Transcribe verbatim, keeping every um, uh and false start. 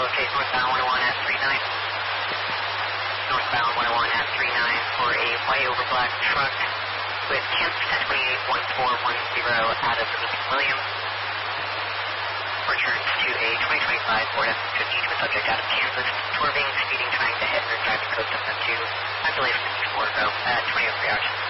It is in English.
locate northbound one oh one at three nine. Northbound one oh one at three nine for a white over black truck with Kansas ten twenty-eight one four one zero out of the Williams. Returns to a twenty twenty-five Ford F one fifty to a subject out of Kansas, swerving, speeding, trying to hit or driving code seven oh two. I'm delayed from the four row at twenty oh three hours.